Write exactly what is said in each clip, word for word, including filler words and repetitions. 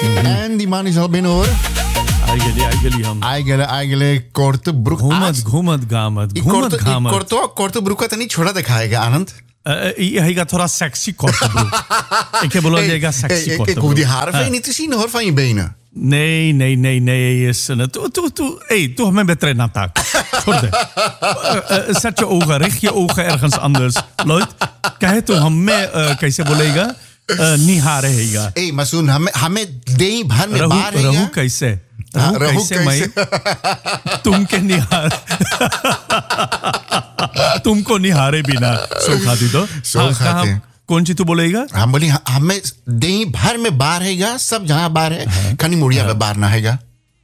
Mm-hmm. En die man is al binnen hoor. Eigenlijk, eigenlijk हम eigenlijk eigenlijk korte broek घूमत घूमत गामत घूमत गामत korte korte broek का तो नहीं छोड़ा दिखाएगा आनंद hij gaat थोड़ा sexy korte broek ik heb beloofd jij gaat sexy korte broek ik hoef die haren van je niet te zien hoor van je benen nee nee nee nee is tu tu tu hey tu hame betre na tak छोड़ दे zet je ogen richt je ogen ergens anders Lloyd कहे तो हमें कैसे बोलेगा निहार रहेगा ए मासून हमें हमें दिन भर में बाहर है रहू कैसे रहू कैसे मैं तुम के निहार तुमको निहारे बिना सो खाती तो सो खाते कौन सी तू बोलेगा हम बोली हमें दिन भर में बाहर हैगा सब जहाँ बाहर है खानी मुड़िया में बाहर ना हैगा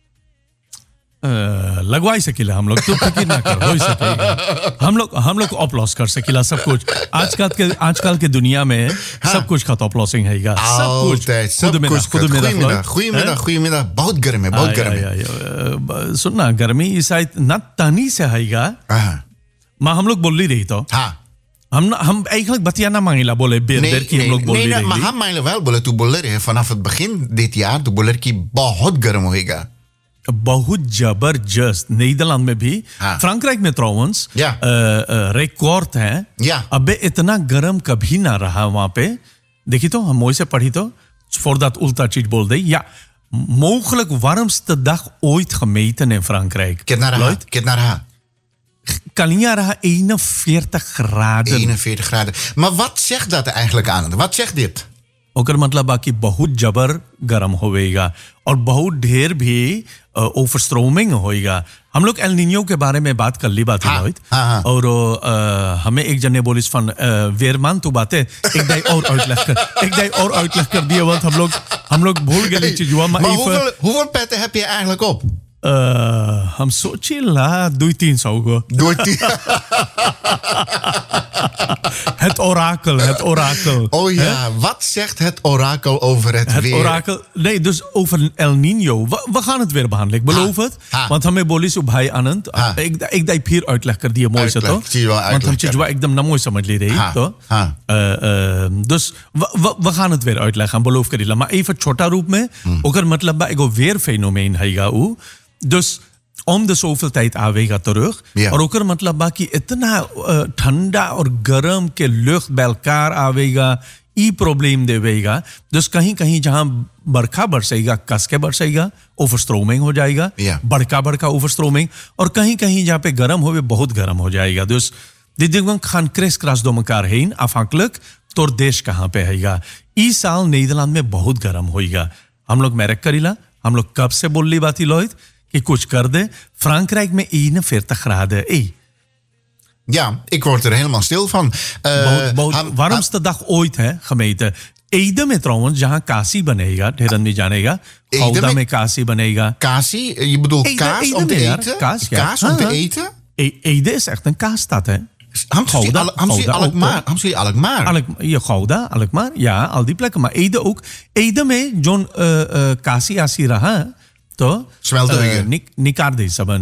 लगवा ही सकेला हम लोग तो फिक्र ना कर हो ही सकेगा हम लोग हम लोग अपलॉस कर सकेला सब कुछ आजकल के आजकल के दुनिया में हाँ। सब कुछ का तो अपलॉसिंग हैगा सब कुछ सब कुछ खुद में goedemiddag goedemiddag बहुत गर्म है बहुत गर्म है सुनना गर्मी इस साइड ना तनी से हैगा मां हम लोग बोल रही तो हां हम हम eigenlijk Batiana Mangila बोले बेर बेर की हम लोग बोल रही nee maar हम Mangila wel बोले तू बोल रहे vanaf het begin dit jaar तू बोल रही कि बहुत गर्म होएगा बहुत जबरदस्त नीदरलैंड में भी हाँ. फ्रांकराइक में ट्राउंस या. रिकॉर्ड है या. अबे इतना गर्म कभी ना रहा वहां पे देखी तो हम से पढ़ी तो voordat उल्टा चीज बोल दे ja mogelijk warmste dag ooit gemeten in Frankrijk Kijk naar haar Kalinja raha eenenveertig graden eenenveertig graden maar wat zegt dat eigenlijk aan wat zegt dit ओकर मतलब बाकी बहुत जबर गर्म होएगा और बहुत ढेर भी ओवरस्ट्रोमिंग होएगा हम लोग एल नीनियो के बारे में बात कर ली बात हाँ, लोइट हाँ, हाँ. और आ, हमें एक जने बोलिस फन वेरमान तो बातें एक दाई और आउटलेट कर एक दाई और आउटलेट कर दिया वक्त हम लोग हम लोग भूल गए चीज हुआ maar hoeveel hoeveel petten heb je eigenlijk op Uh, हम सोचे ला दो तीन सौ को दो तीन het orakel het orakel oh ja He? Wat zegt het orakel over het, het weer het orakel nee dus over El Niño we, we gaan het weer behandelen ik beloof ha, het ha. want हमें बोली सो भाई आनंद एक एक दाई फिर uitleg कर दिया मोई से तो want हम चीज वा एकदम ना मोई समझ ले रही तो dus we, we, we gaan het weer uitleggen beloof Karila maar even छोटा रूप में hmm. ओकर मतलब बा एगो weer fenomeen हैगा उ dus om de zoveel tijd आवेगा terug yeah. और ओकर मतलब बा कि इतना ठंडा और गर्म के lucht bij elkaar आवेगा ई प्रॉब्लम देवेगा dus कहीं कहीं जहां बरखा बरसेगा कस के बरसेगा ओवरस्ट्रोमिंग हो जाएगा yeah. बड़का बड़का ओवरस्ट्रोमिंग और कहीं कहीं जहां पे गर्म होवे बहुत गर्म हो जाएगा dus dit dingen gaan kriskras door elkaar heen afhankelijk door देश कहां पे हैगा ई साल नीदरलैंड में बहुत गर्म होएगा हम लोग merk करीला हम लोग कब से बोल ली बात Lloyd कि कुछ कर दे Frankrijk में eenenveertig graden. Hey. Ja, ik word er helemaal stil van. Uh, warmste dag ooit hè, gemeten. Ede में trouwens, जहाँ काशी बनेगा, ढेरन भी जानेगा. Gouda में काशी बनेगा. Kaasi? Je bedoelt Ede, kaas Ede om te eten? Kaas, ja. Kaas om te eten? Ede is echt een kaasstad, hè? Gouda, Alkmaar. Hamsi Alkmaar. Ja, Gouda, Alkmaar. Ja, al die plekken. Maar Ede ook. Ede में जोन काशी आसी रहा तो स्मेल्ट निक निकाल दे सबन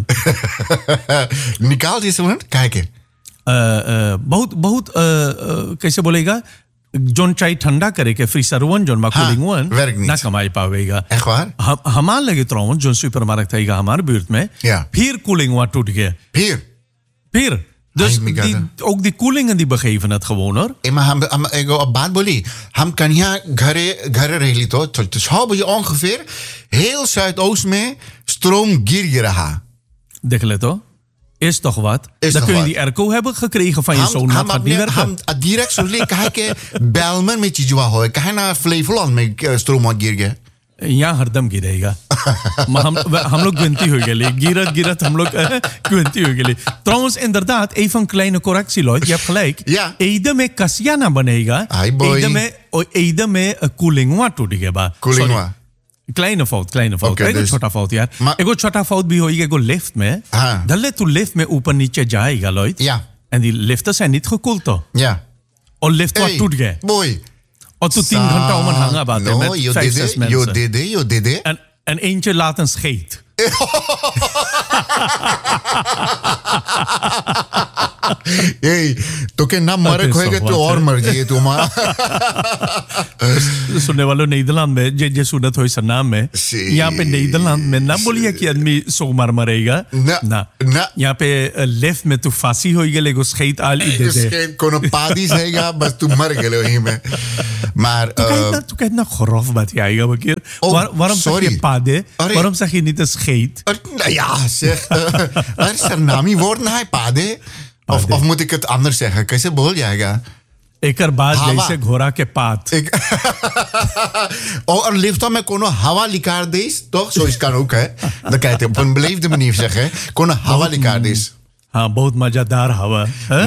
निकाल दे सबन काहे के बहुत बहुत कैसे बोलेगा जोन चाय ठंडा करे के फ्रीजर वन जोन मा कूलिंग वन ना कमाई पावेगा echt waar हम हमार लगे trouwens जोन सुपरमार्केट हैगा हमारे buurt में फिर कूलिंग वन टूट गया फिर फिर Dus die, ook die koelingen die begeven het gewoon hoor. ए, maar हम हम एगो बात बोली हम कन्या घरे घरे रहली तो छह बजे ongeveer heel Zuidoost में stroom गिर रहा देख ले तो is toch wat is dan toch kun je wat? die airco hebben gekregen van je zoon हम gaat niet werken हम direct zo ले कहा के बेलमन में चीज हुआ है कहा ना फ्लेवलॉन में stroom गिर गया यहाँ हरदम गिरेगा हम हम लोग गिनती हो गए गिरत गिरत हम लोग गिनती हो गए trouwens inderdaad even een kleine correctie Lloyd je hebt gelijk ja. Ede में कसिया ना बनेगा Ede में Ede में कूलिंग वा टूट गया कूलिंग वा kleine fout kleine fout okay, एक dus, छोटा fout यार maar, एक छोटा fout भी होएगा एगो लिफ्ट में डले तू लिफ्ट में ऊपर नीचे जाएगा Lloyd ja en die liften zijn niet gekoeld toch ja और लिफ्ट वा टूट गया boy और तू तीन घंटा om een hangen baat no, met vijf zes mensen yo dede yo dede en en eentje laat een scheet Hey, तो के ना मरक होएगा तो और मर जाइए तुम. सुनने वालों नीदरलैंड में जे जे सुनत हो इस नाम में यहाँ पे नीदरलैंड में ना बोलिए कि आदमी सो मर मरेगा ना ना यहाँ पे लेफ्ट में तू फांसी होएगा लेगो scheet al idee scheet kon een padis hega bas tu margelo hime maar tu kent nog grof wat jij een keer waarom zeg je pade waarom zeg je niet een scheet ja zeg er is er nami woorden hij pade of of moet ik het anders zeggen कैसे बोल जाएगा एकर बाद जैसे घोड़ा के पात और लिफ्ट में कोनो हवा लिकार देस toch zo is kan ook hè dan kan je het op een beleefde manier zeggen कोनो हवा लिकार देस हाँ बहुत मजेदार हवा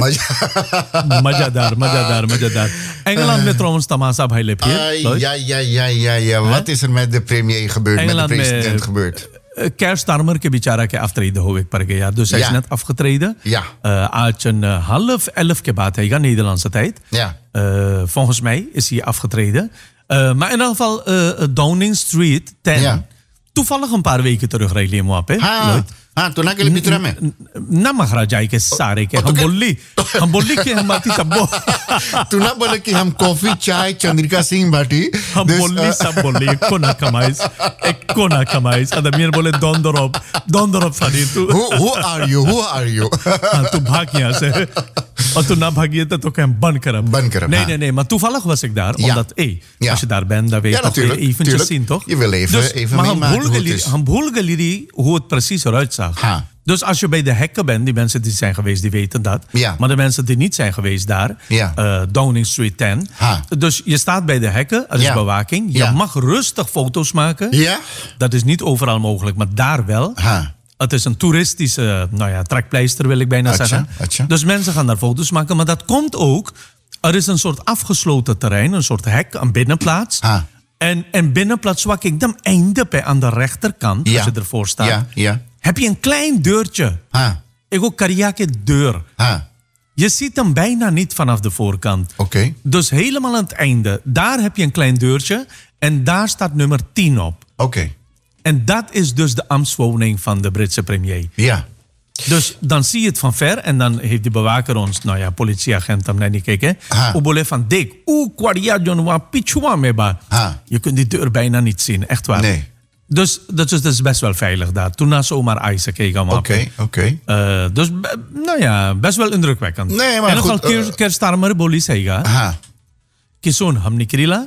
मजेदार मजेदार मजेदार Engeland met trouwens tamaza भाई ले फिर ja ja ja ja ja wat is er met de premier gebeurd met de president gebeurd Keir Starmer के बेचारा के aftreden हो एक पर गया dus hij is net afgetreden ja आज een half elf के बाद है Nederlandse tijd ja volgens mij is hij afgetreden maar in elk geval Downing Street ten ja. Toevallig een paar weken terug reed hij hem op hè हाँ तो ना के लिए मित्र में ना महाराजा के सारे के हम बोली हम बोली कि हम आती सब तू ना बोले कि हम कॉफी चाय चंद्रिका सिंह बाटी हम बोली सब बोली एक को ना कमाइस एक को ना कमाइस अदर मेरे बोले डॉन डॉप डॉन डॉप सारी तू who who are you who are you तू भाग यहाँ से और तू ना भागिए तो तो क्या बंद कर बंद कर nee nee nee maar toevallig was ik daar omdat hey als je daar bent dan weet je toch eventjes zien toch je wil even even meemaken hoe het is हम भूल गए hoe het precies eruit zag Ha. Dus als je bij de hekken bent, die mensen die zijn geweest, die weten dat. Ja. Maar de mensen die niet zijn geweest daar, ja. uh, Downing Street ten. Ha. Dus je staat bij de hekken, er is ja. bewaking. Je ja. mag rustig foto's maken. Ja. Dat is niet overal mogelijk, maar daar wel. Ha. Het is een toeristische nou ja, trekpleister, wil ik bijna Atja, zeggen. atja. Dus mensen gaan daar foto's maken. Maar dat komt ook, er is een soort afgesloten terrein, een soort hek, een binnenplaats. Ha. En, en binnenplaats, wat ik dan einde aan de rechterkant, ja. als je ervoor staat. Ja, ja. Heb je een klein deurtje. Ha. Ik ook kariake deur. Ha. Je ziet hem bijna niet vanaf de voorkant. Oké. Okay. Dus helemaal aan het einde. Daar heb je een klein deurtje. En daar staat nummer tien op. Oké. Okay. En dat is dus de ambtswoning van de Britse premier. Ja. Dus dan zie je het van ver. En dan heeft de bewaker ons, nou ja, politieagent hem naar niet kijken. Obole van dik. Oeh, kwaria jonwa pichua meba. Je kunt die deur bijna niet zien. Echt waar. Nee. Dus dat is, dat is best wel veilig daar. Toen na zomaar Isaac keken we op. Oké, oké. Dus, nou ja, best wel indrukwekkend. Nee, maar en goed. En nog Keir Starmer बोली सही हाँ कि सुन हम निकला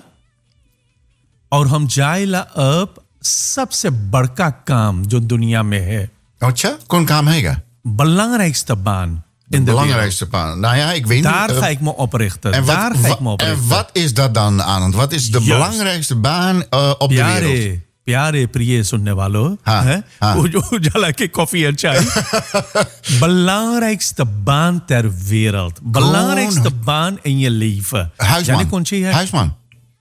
और हम जाएला अब सबसे बड़का काम जो दुनिया में है. अच्छा, कौन काम हैगा? Belangrijkste baan. De belangrijkste baan. Nou ja, ik weet Daar niet. Daar ga ik me oprichten. En wat, Daar ga ik me oprichten. En wat is dat dan, Anand? Wat is de Just. belangrijkste baan uh, op Piare, de wereld? प्यारे प्रिय सुनने वालों उजाला के coffee en chai belangrijkste baan ter wereld belangrijkste baan in je leven Huisman Huisman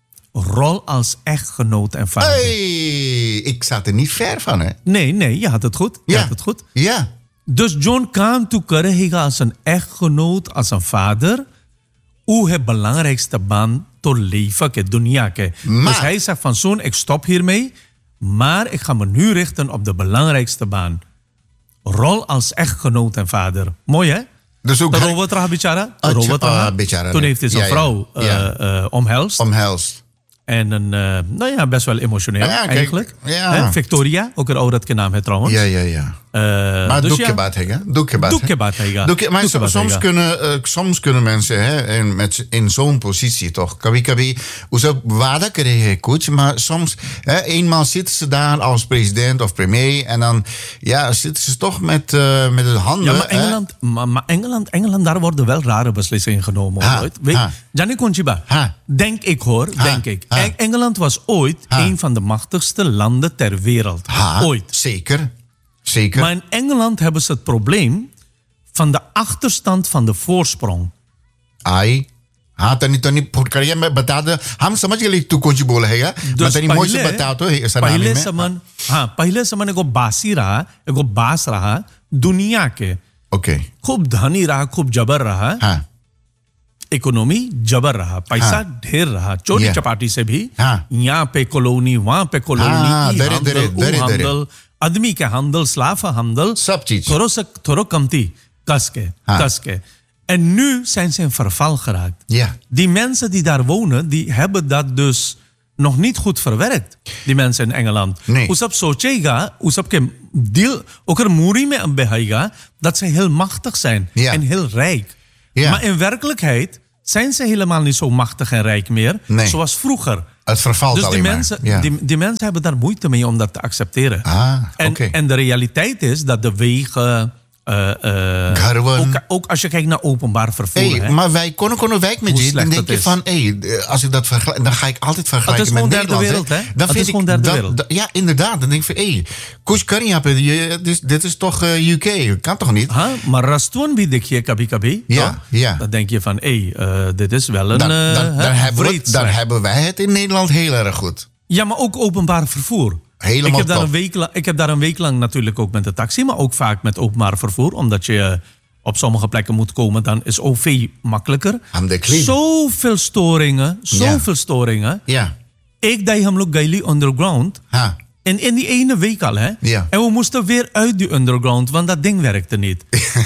rol als echtgenoot en vader. Hey, ik zat er niet ver van hè. Nee, nee, je had het goed. Je ja. had het goed. Ja. Dus John kan toe krijgen als een echtgenoot, als een vader. Hoe het belangrijkste baan tot leven ke dunia ke. Dus hij zegt van zoon, ik stop hiermee. Maar ik ga me nu richten op de belangrijkste baan. Rol als echtgenoot en vader. Mooi hè? Dus ook Robert Raha Bichara. Robert Raha. Toen heeft hij zijn ja, vrouw ja. Uh, uh, omhelst. Omhelst. En een, uh, nou ja, best wel emotioneel ja, kijk, eigenlijk. Ja. Hè? Victoria, ook een oude naam het trouwens. Ja, ja, ja. Uh, maar dus doe je baat hega. Doe je baat. Doe je baat hega. Maar soms, soms kunnen, uh, soms kunnen mensen hè, in, met, in zo'n positie toch. Kabi kabi. Hoe waarda krijgen coach. Maar soms, hè, eenmaal zitten ze daar als president of premier. En dan ja, zitten ze toch met, uh, met de handen. Ja, maar Engeland, maar, maar Engeland, Engeland, daar worden wel rare beslissingen genomen. Ha, Weet, ha. Gianni Conchiba, ha. denk ik hoor, ha, denk ik. Ha. Engeland was ooit ha. een van de machtigste landen ter wereld. Ha, ooit. Zeker. Zeker. Maar in Engeland hebben ze het probleem van de achterstand van de voorsprong. Ai. हाँ तनी तनी फुटकरिया में बता दे हम समझ गए तू कौन सी बोल है या मैं तनी मोई से बता तो पहले समय हाँ पहले समय एगो बासी रहा एगो बास रहा दुनिया के ओके खूब धनी रहा खूब जबर रहा हाँ इकोनॉमी जबर रहा पैसा हाँ, ढेर रहा चोरी yeah. चपाटी से भी हाँ, यहाँ पे कॉलोनी वहाँ पे कॉलोनी हाँ, दरे, दरे, दरे, दरे. आदमी के हमदल स्लाफ हमदल सब चीज थोड़ो से थोड़ो कमती कस के हाँ, कस के En nu zijn ze in verval geraakt. Ja. Die mensen die daar wonen, die hebben dat dus nog niet goed verwerkt. Die mensen in Engeland. Nee. Usap sochega, usap ke deel, ook er moeri me aan behaiga, dat ze heel machtig zijn ja. en heel rijk. Ja. Maar in werkelijkheid zijn ze helemaal niet zo machtig en rijk meer, nee. zoals vroeger. Het vervalt dus alleen die mensen, maar. Ja. die, die mensen hebben daar moeite mee om dat te accepteren. Ah, en, okay. en de realiteit is dat de wegen... Uh, uh, ook, ook als je kijkt naar openbaar vervoer. Hey, hè? Maar wij konden konden wijk met je. Dan denk je is. van, hey, als ik dat vergelijk, dan ga ik altijd vergelijken met Nederland. Het is gewoon derde wereld, hè? Dan het is gewoon derde dat, wereld. Dat, ja, inderdaad. Dan denk ik van, hé, Kush Kariap, dit is toch uh, U K? Kan toch niet? Ha, maar Rastoon bied ik je kabi kabi. Ja, ja. Dan denk je van, hé, hey, uh, dit is wel een Dan, uh, dan, dan, hè, hebben we, dan hebben wij het in Nederland heel erg goed. Ja, maar ook openbaar vervoer. Helemaal ik heb, daar top. een week lang, ik heb daar een week lang natuurlijk ook met de taxi, maar ook vaak met openbaar vervoer. Omdat je op sommige plekken moet komen, dan is O V makkelijker. Zoveel storingen, zoveel ja. storingen. Ja. Ik deed hem ook Gaili underground. Ha. En in die ene week al, hè? Ja. En we moesten weer uit die underground, want dat ding werkte niet.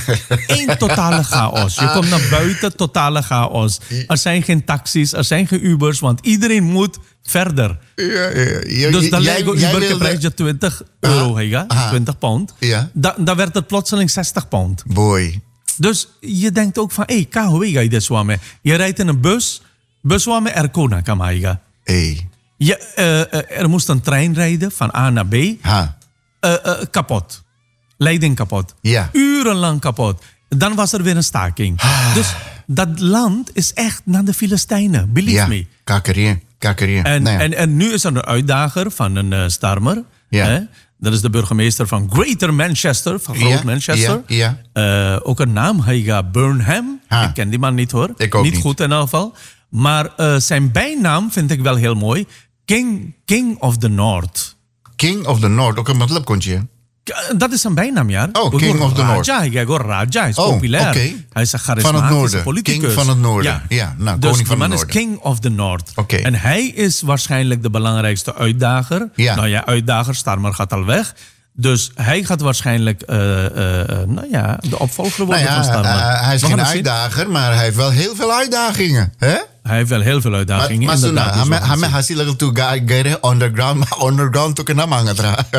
Eén totale chaos. Je komt naar buiten, totale chaos. Er zijn geen taxis, er zijn geen Ubers, want iedereen moet verder. Ja, ja, ja. Dus dan jij, lijkt Uber wilde... prijs je twintig euro, hega, twintig pond. Ja. Da, dan werd het plotseling zestig pond. Boy. Dus je denkt ook van, hé, hey, kaho ga je dit zwammen. Je rijdt in een bus, bus zwammen Erkona kamaiga. Hey. Je, uh, er moest een trein rijden van A naar B. Ha. Uh, uh, kapot. Leiding kapot. Ja. Urenlang kapot. Dan was er weer een staking. Ah. Dus dat land is echt naar de Filistijnen. Believe ja. me. Kakkerie. Kakkerie. En, nee. en, en nu is er een uitdager van een uh, Starmer. Ja. Hè? Dat is de burgemeester van Greater Manchester. Van Groot ja. Manchester. Ja. Ja. Uh, ook een naam. Hij gaat Burnham. Ha. Ik ken die man niet hoor. Ik ook niet, niet goed in ieder geval. Maar uh, zijn bijnaam vind ik wel heel mooi. King, King of the North. King of the North, ook een matlab kontje. Dat is zijn bijnaam, ja. Oh, King of the North. Raja, hij gaat Raja, hij is oh, populair. Okay. Hij is een charismatische politicus. King van het Noorden. Ja, ja nou, dus koning van de man het Noorden. is King of the North. Okay. En hij is waarschijnlijk de belangrijkste uitdager. Ja. Nou ja, uitdager, Starmer gaat al weg. Dus hij gaat waarschijnlijk uh, uh, nou ja, de opvolger worden nou ja, van Starmer. Uh, hij is We geen uitdager, zien. Maar hij heeft wel heel veel uitdagingen. Hè? Hij heeft wel heel veel uitdagingen. Maar inderdaad. Maar hij heeft heel veel gere underground, underground ook een naam hangen.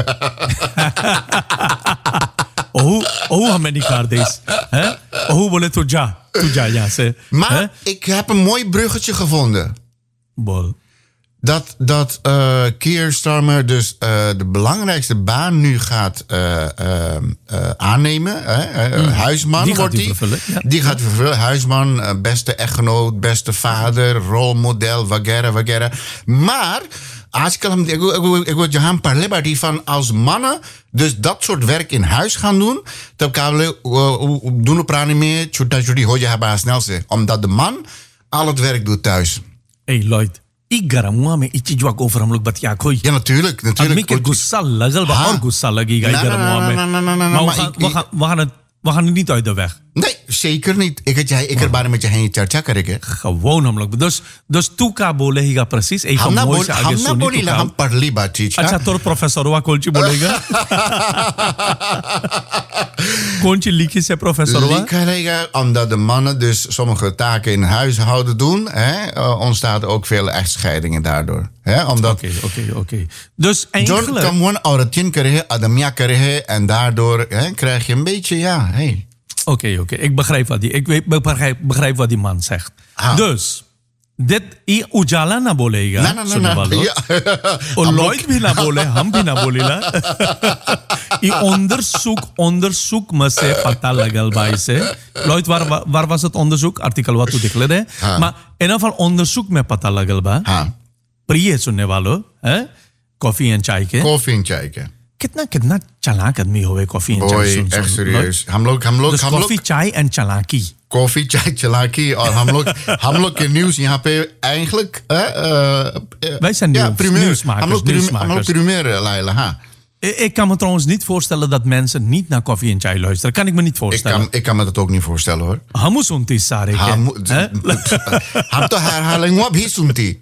Oh, oh, hij met die kaart is. Oh, wil het toja, toja, ja. Maar ik heb een mooi bruggetje gevonden. Bol. Dat, dat uh, Keir Starmer dus uh, de belangrijkste baan nu gaat uh, uh, uh, aannemen. Hè? Uh, mm. Huisman die wordt hij. Ja. Die gaat hij vervullen. Huisman, uh, beste echtgenoot, beste vader, rolmodel, wagera, wagera. Maar als ik hem, ik wil je gaan parleren die van als mannen dus dat soort werk in huis gaan doen, dan kan we doen op praten meer, zodat jullie hoor je hebben snel zijn, omdat de man al het werk doet thuis. Hey Lloyd. Ik ga hem met iets jwak over hem bat ja koi. Ja natuurlijk, natuurlijk. Ik heb gussal, lagal ba or gussal lagi ga ik hem met. Maar we gaan we gaan het we gaan het niet uit de weg. Nee, zeker niet. Ik het jij ik er bijna met je heen tja krijgen. Gewoon namelijk. Dus dus tuka bolega precies. Ik ga mooi zeggen. Hamna bolila ham parli ba chicha. Acha tor professor wa kolchi bolega. Konchi liki se professor wa. Lika omdat de mannen dus sommige taken in huishouden doen, hè, uh, ontstaat ook veel echtscheidingen daardoor. Oké, oké, oké. Dus eigenlijk John kan gewoon auretien krijgen, adamia krijgen en daardoor hè, krijg je een beetje ja, hey. Oké, okay, oké. Okay. Ik begrijp wat die, ik weet, begrijp, begrijp wat die man zegt. Ah. Dus, dit i ujala na bolega. Na, na, na, na. Ja. O Lloyd bhi na bole, ham bhi na bolila. I onderzoek, onderzoek me se pata lagal bij se. Lloyd, waar, waar was het onderzoek? Artikel wat u declare. Maar in ieder geval onderzoek me pata lagal ba. प्रिय सुनने वालों हैं coffee and चाय के coffee and चाय के कितना कितना चालाक आदमी होवे कॉफी एंड चाय सुन सुन सीरियस हम लोग हम लोग हम लोग कॉफी चाय एंड चालाकी कॉफी चाय चालाकी और हम लोग हम लोग के न्यूज़ यहाँ पे eigenlijk wij zijn nieuwsmakers हम लोग primeur Laila हाँ Ik kan me trouwens niet voorstellen dat mensen niet naar koffie en chai luisteren. Kan ik me niet voorstellen. Ik kan, ik kan me dat ook niet voorstellen hoor. Hamu sunti sare ke. Ham to herhaling wat bhi sunti.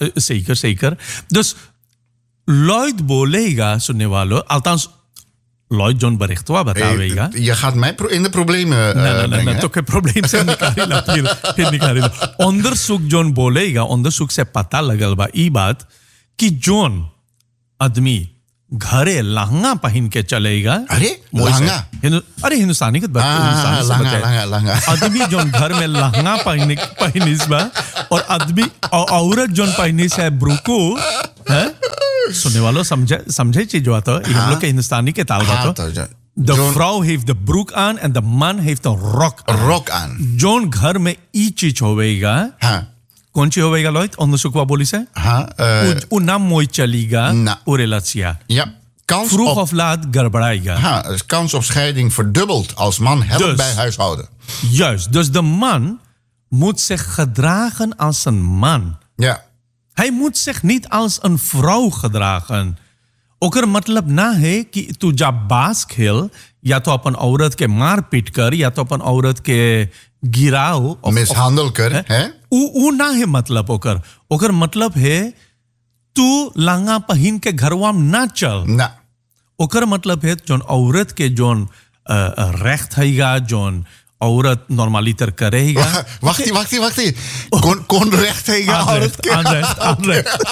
Zeker, zeker. Dus Lloyd bolega sunne walo, althans Lloyd John bericht wa बतावेगा. Je gaat mij in de problemen uh, nee, nee, brengen. Nee, तो कोई प्रॉब्लम से निकाली फिर फिर निकाली. onderzoek John बोलेगा, onderzoek से पता लगल बा ई बात कि जॉन आदमी घरे लहंगा पहन के चलेगा. अरे लहंगा हिंदु, अरे हिंदुस्तानी के बात हिंदुस्तानी से लहंगा लहंगा आदमी जोन घर में लहंगा पहने पहनिस बा और आदमी औरत जोन पहनिस है ब्रूको है. सुनने वालों समझे समझे चीज जो आता है हम लोग के हिंदुस्तानी के ताल बात. The vrouw heeft de broek aan en de man heeft een rok aan. Rok aan. Zone घर में ई चीज होवेगा. हाँ. कौन ची होवेगा Lloyd? Onderzoek wat बोली से? हाँ. Hoe na mooi chaliga o relatie. Ja. Kans Vroeg op, of laat garbreiga. Ja, kans op scheiding verdubbelt als man helpt dus, bij huishouden. Juist. Dus de man moet zich gedragen als een man. Ja. Hij moet zich niet als een vrouw gedragen. ओकर मतलब ना है कि तू जब बास खेल या तो अपन औरत के मार पीट कर या तो अपन औरत के गिराओ मिसहैंडल कर है उ उ ना है मतलब ओकर ओकर मतलब है तू लंगा पहन के घरवा में ना चल ना ओकर मतलब है जोन औरत के जोन रेcht हैगा जोन औरत नॉर्मली तर करेगा. wacht wacht wacht कौन कौन recht हैगा औरत के aanrecht aanrecht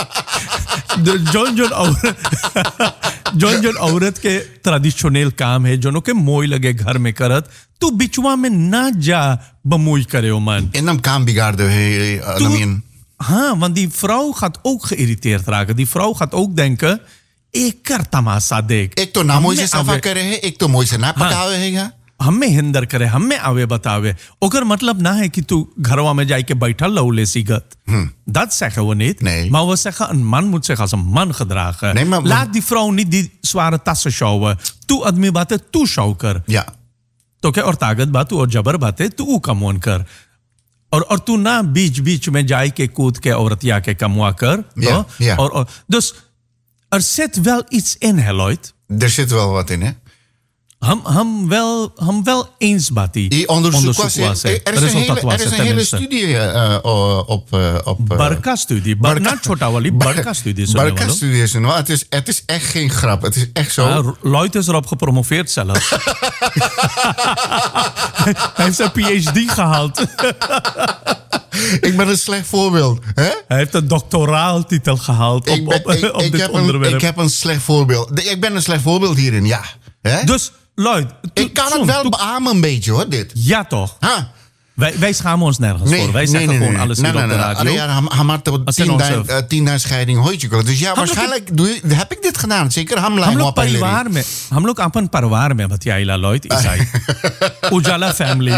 जोन जोन औरत जोन जोन औरत के ट्रेडिशनल काम है जोनों के मोई लगे घर में करत तू बिचवा में ना जा bemoei करे man. En dan kan bigardo hey Lamien. हाँ, want die vrouw gaat ook geïrriteerd raken. Die vrouw gaat ook denken ik कर तमाशा देख. एक तो ना मोई से सफा करे है एक तो मोई से ना पकावे हैगा. हमें हिंदर करे हमें आवे बतावे ओकर मतलब ना है कि तू घरवा में जाके बैठल लौले सिगत. Dat zeggen we niet. Nee. Maar we zeggen een man moet zich als een man gedragen. Nee, maar, Laat die vrouw niet die zware tassen sjouwen. Tu admi बातें तू sjouw कर. Ja. तो क्या और ताकत बात और जबर बातें तू कमोन कर. और और तू ना बीच बीच में जाए के कूद के औरतिया के कमवा कर. Ja, ja. और, और dus er zit wel iets in, hè Lloyd. Er zit wel wat in, hè? हम हम wel हम wel eens बाती. Die onderzoek was er, er is een hele, er is een hele studie uh, op uh, op Barca-studie. Bar, na छोटा वाली Barca-studie. Barca-studie is er nog. Het is het is echt geen grap. Het is echt zo. Ja, Lloyd is erop gepromoveerd zelfs. Hij heeft zijn P H D gehaald. Ik ben een slecht voorbeeld. Hè? Hij heeft een doctoraaltitel gehaald op, ben, op, ik, op ik dit heb onderwerp. Een, ik heb een slecht voorbeeld. Ik ben een slecht voorbeeld hierin, ja. Hè? Dus Lloyd, to, ik kan zo'n, het wel to, beamen een beetje hoor, dit. Ja toch? Ha. Wij, wij schamen ons nergens nee, voor. Wij nee, zeggen nee, gewoon nee, alles nee, hier nee, op de nee, radio. Ja, hij maakt er tien scheidingen hoitje. Dus ja, waarschijnlijk doe je, heb ik dit gedaan. Zeker हम हम लोग परिवार में हम लोग अपन परिवार में बतियाइला लॉयड ईसाई उजाला फैमिली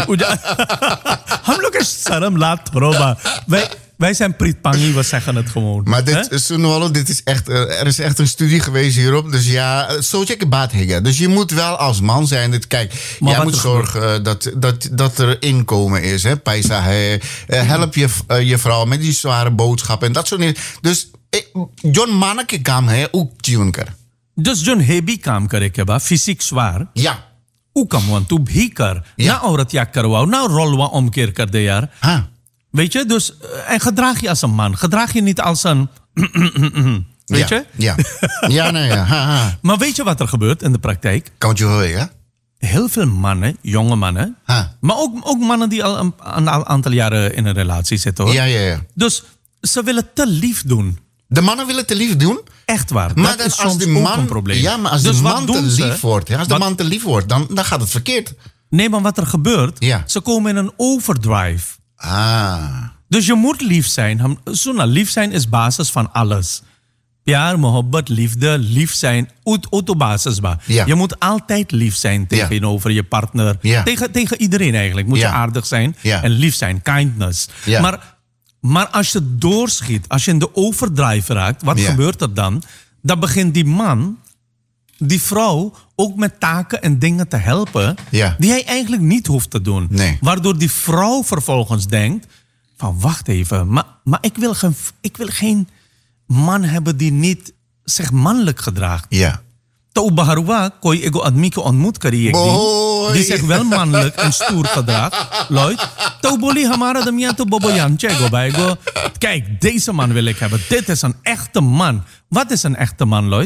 हम लोग के शर्म लात थोड़ा wij Wij zijn Prietpangi, we zeggen het gewoon. Maar dit, Sunwalo, dit is echt, er is echt een studie geweest hierop. Dus ja, zo check baat hegen. Dus je moet wel als man zijn. Dit, kijk, maar jij moet zorgen uh, dat, dat, dat er inkomen is. Hè? Paisa, hey, uh, help je, uh, je vrouw met die zware boodschappen en dat soort dingen. Dus John Manneke kam है ook जीवन कर. Dus John heavy काम करे के बाद fysiek zwaar. Ja. Hoe kan man tu भी कर? ना औरत या करवाओ, ना रोलवा omkeer कर दे यार. हाँ. Weet je, dus en gedraag je als een man. Gedraag je niet als een weet ja, je? Ja. Ja, nee, ja. Ha, ha. Maar weet je wat er gebeurt in de praktijk? Kan je horen, ja? Heel veel mannen, jonge mannen, ha. maar ook, ook mannen die al een, een aantal jaren in een relatie zitten, hoor. Ja, ja, ja. Dus ze willen te lief doen. De mannen willen te lief doen? Echt waar. Maar dat dan, is als soms de man, ook een probleem. Ja, maar als dus de man te lief ze? wordt, ja, als wat, de man te lief wordt, dan, dan gaat het verkeerd. Nee, maar wat er gebeurt, ja. ze komen in een overdrive. Ah. Dus je moet lief zijn. Zo'n lief zijn is basis van alles. Pyar, mohabbat, liefde, lief zijn, auto basis ba. Ja. Je moet altijd lief zijn tegenover ja. je partner. Ja. Tegen, tegen iedereen eigenlijk. Moet ja. je aardig zijn ja. en lief zijn, kindness. Ja. Maar, maar als je doorschiet, als je in de overdrive raakt, wat ja. gebeurt er dan? Dan begint die man, die vrouw, ook met taken en dingen te helpen, ja. die hij eigenlijk niet hoeft te doen. Nee. Waardoor die vrouw vervolgens denkt, van wacht even, maar, maar ik, wil geen, ik wil geen man hebben die niet zich mannelijk gedraagt. Ja. तो बहरुआ कोई एगो आदमी को अनमुत करी एक दिन die zich wel mannelijk en stoer gedraagt, Lloyd. तो बोली हमारा दमिया तो बोबो यांचे गो बायगो. Kijk, deze man wil ik hebben. Dit is een echte man. Wat is een echte man, Lloyd?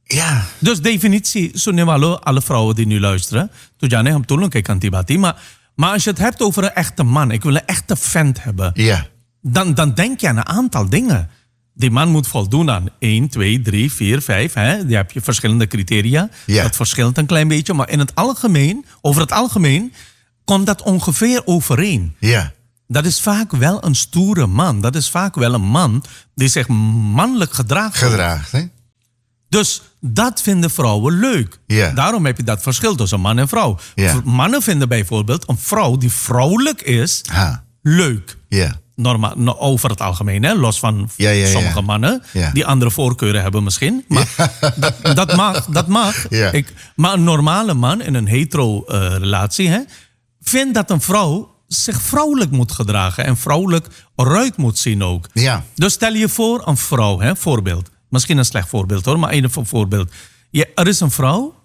Ja. Dus definitie, zo nemen alle, alle vrouwen die nu luisteren. Toen jij hem toen kijk aan die maar, maar als je het hebt over een echte man, ik wil een echte vent hebben. Ja. Dan, dan denk je aan een aantal dingen. Die man moet voldoen aan één, twee, drie, vier, vijf. Hè? Die heb je verschillende criteria. Ja. Dat verschilt een klein beetje. Maar in het algemeen, over het algemeen, komt dat ongeveer overeen. Ja. Dat is vaak wel een stoere man. Dat is vaak wel een man die zich mannelijk gedraagt. Gedraagt, hè? Dus dat vinden vrouwen leuk. Ja. Daarom heb je dat verschil tussen man en vrouw. Ja. Mannen vinden bijvoorbeeld een vrouw die vrouwelijk is, ha. leuk. Ja. Normaal, over het algemeen, hè? Los van ja, ja, ja. sommige mannen ja. die andere voorkeuren hebben misschien. Maar ja. dat, dat mag. Dat mag. Ja. Ik, maar een normale man in een hetero-relatie uh, vindt dat een vrouw zich vrouwelijk moet gedragen en vrouwelijk eruit moet zien ook. Ja. Dus stel je voor een vrouw, hè, voorbeeld. Misschien een slecht voorbeeld hoor, maar een voorbeeld. Je, er is een vrouw